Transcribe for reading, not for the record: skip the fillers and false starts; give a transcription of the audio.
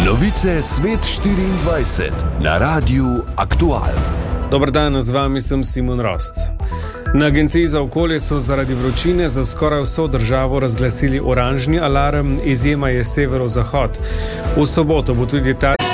Novice Svet 24 na Radiu Aktual. Dober dan, z vami sem Simon Rost. Na Agenciji za okolje so zaradi vročine za skoraj vso državo razglasili oranžni alarm, izjema je severozahod. V soboto bo tudi ta